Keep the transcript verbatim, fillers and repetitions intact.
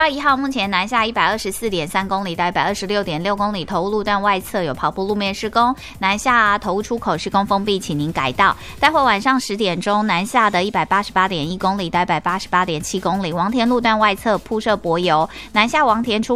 二一号目前南下一百二十四点三公里到一百二十六点六公里，头路段外侧有跑步路面施工，南下、啊、头屋出口施工封闭，请您改道。待会晚上十点钟，南下的一百八十八点一公里到一百八十八点七公里，王田路段外侧铺设柏油，南下王田出